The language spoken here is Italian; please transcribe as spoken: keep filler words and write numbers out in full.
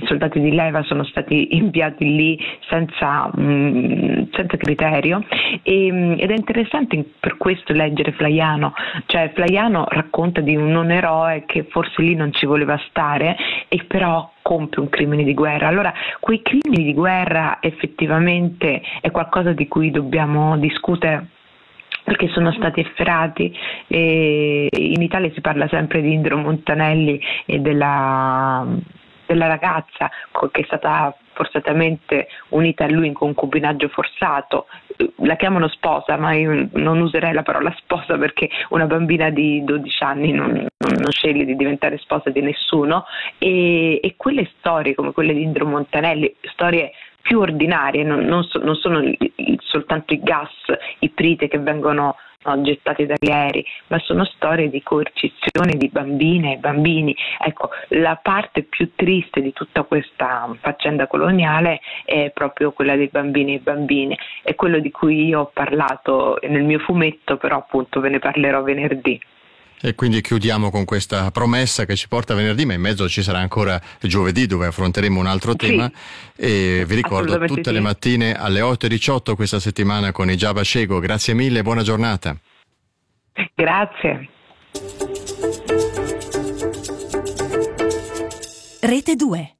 soldati di leva sono stati inviati lì senza, mh, senza criterio e, ed è interessante per questo leggere Flaiano, cioè Flaiano racconta di un non eroe che forse lì non ci voleva stare e però compie un crimine di guerra. Allora quei crimini di guerra effettivamente è qualcosa di cui dobbiamo discutere, perché sono stati efferati. E in Italia si parla sempre di Indro Montanelli e della, della ragazza che è stata forzatamente unita a lui in concubinaggio forzato. La chiamano sposa, ma io non userei la parola sposa perché una bambina di dodici anni non, non sceglie di diventare sposa di nessuno, e, e quelle storie come quelle di Indro Montanelli, storie più ordinarie, non, non, so, non sono il, il, soltanto i gas, i prite che vengono no, gettati dagli aerei, ma sono storie di coercizione di bambine e bambini. Ecco, la parte più triste di tutta questa faccenda coloniale è proprio quella dei bambini e bambine, è quello di cui io ho parlato nel mio fumetto, però appunto ve ne parlerò venerdì. E quindi chiudiamo con questa promessa che ci porta venerdì, ma in mezzo ci sarà ancora giovedì dove affronteremo un altro tema. Sì, e vi ricordo tutte sì. le mattine alle otto e diciotto questa settimana con Hijab Ashego. Grazie mille e buona giornata. Grazie. Rete due.